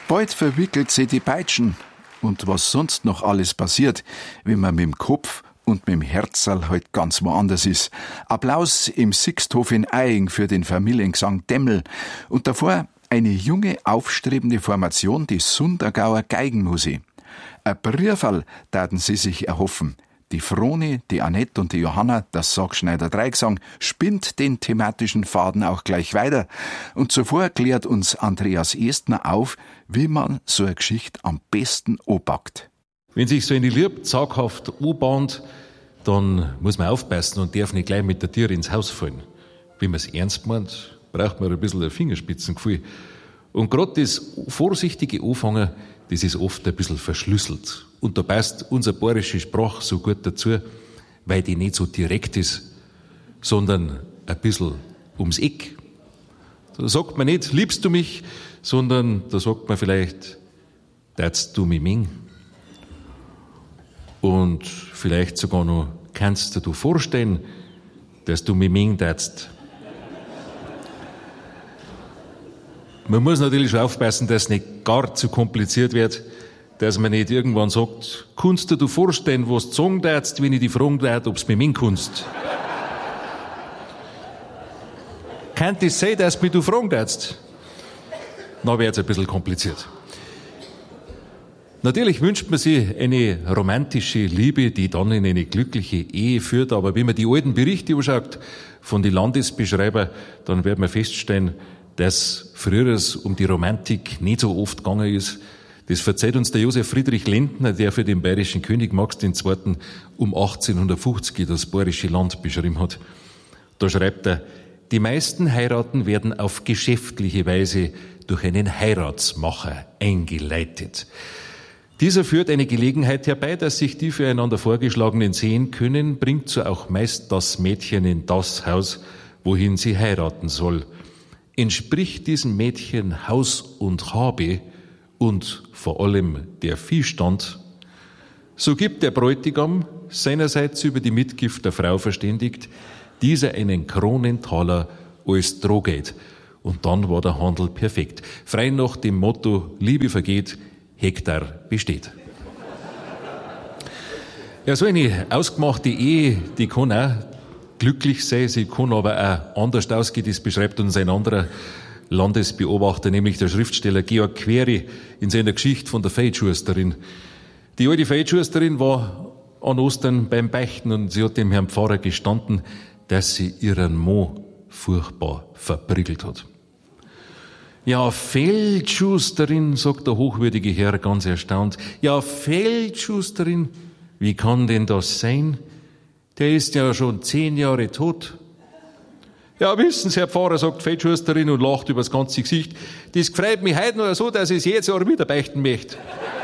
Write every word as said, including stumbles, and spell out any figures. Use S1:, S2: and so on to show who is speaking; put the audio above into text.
S1: Bald verwickelt sie die Peitschen. Und was sonst noch alles passiert, wenn man mit dem Kopf und mit dem Herzl halt ganz woanders ist. Applaus im Sixthof in Eying für den Familiengesang Demmel. Und davor eine junge, aufstrebende Formation, die Sundergauer Geigenmusik. Ein Brieferl taten sie sich erhoffen. Die Froni, die Annette und die Johanna, das Sackschneider Dreigesang, spinnt den thematischen Faden auch gleich weiter. Und zuvor klärt uns Andreas Estner auf, wie man so eine Geschichte am besten anpackt.
S2: Wenn sich so eine Liebe zaghaft anbahnt, dann muss man aufpassen und darf nicht gleich mit der Tür ins Haus fallen. Wenn man es ernst meint, braucht man ein bisschen ein Fingerspitzengefühl. Und gerade das vorsichtige Anfangen, das ist oft ein bisschen verschlüsselt. Und da passt unsere bayerische Sprache so gut dazu, weil die nicht so direkt ist, sondern ein bisschen ums Eck. Da sagt man nicht, liebst du mich, sondern da sagt man vielleicht, datst du mich ming. Und vielleicht sogar noch, kannst du dir vorstellen, dass du mich ming datst. Man muss natürlich schon aufpassen, dass es nicht gar zu kompliziert wird, dass man nicht irgendwann sagt, kannst du dir vorstellen, was du sagen darfst, wenn ich dich fragen darf, ob es mit mir kannst? Kann das sein, dass du mich fragen darfst? Dann wird es ein bisschen kompliziert. Natürlich wünscht man sich eine romantische Liebe, die dann in eine glückliche Ehe führt, aber wenn man die alten Berichte anschaut von den Landesbeschreiber, dann wird man feststellen, dass früher es um die Romantik nicht so oft gegangen ist. Das verzeiht uns der Josef Friedrich Lentner, der für den bayerischen König Max der Zweite um achtzehnhundertfünfzig das bayerische Land beschrieben hat. Da schreibt er, die meisten Heiraten werden auf geschäftliche Weise durch einen Heiratsmacher eingeleitet. Dieser führt eine Gelegenheit herbei, dass sich die füreinander Vorgeschlagenen sehen können, bringt so auch meist das Mädchen in das Haus, wohin sie heiraten soll. Entspricht diesem Mädchen Haus und Habe und vor allem der Viehstand, so gibt der Bräutigam seinerseits über die Mitgift der Frau verständigt, dieser einen Kronentaler als Drohgeld. Und dann war der Handel perfekt. Frei nach dem Motto, Liebe vergeht, Hektar besteht. Ja, so eine ausgemachte Ehe, die kann auch glücklich sein, sie kann aber auch anders ausgehen, das beschreibt uns ein anderer Landesbeobachter, nämlich der Schriftsteller Georg Query in seiner Geschichte von der Feitschusterin. Die alte Feitschusterin war an Ostern beim Beichten und sie hat dem Herrn Pfarrer gestanden, dass sie ihren Mann furchtbar verprügelt hat. Ja, Feldschusterin, sagt der hochwürdige Herr ganz erstaunt. Ja, Feldschusterin, wie kann denn das sein? Der ist ja schon zehn Jahre tot. Ja, wissen Sie, Herr Pfarrer, sagt Feldschusterin und lacht übers ganze Gesicht. Das freut mich heute noch so, dass ich es jetzt auch wieder beichten möchte.